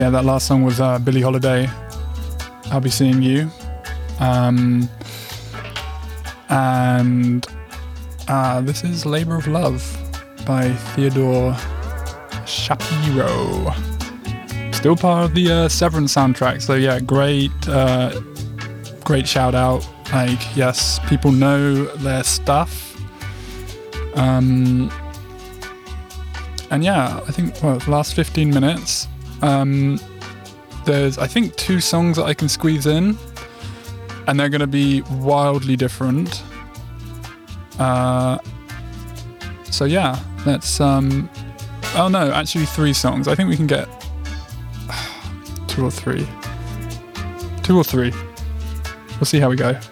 Yeah, that last song was Billie Holiday, I'll Be Seeing You. And this is Labour of Love by Theodore Shapiro. Still part of the Severance soundtrack, so yeah, great shout out. Like, yes, people know their stuff. And yeah, I think, the last 15 minutes, there's, I think, 2 songs that I can squeeze in, and they're going to be wildly different. So yeah, let's, oh no, actually 3 songs. I think we can get 2 or 3. 2 or 3. We'll see how we go.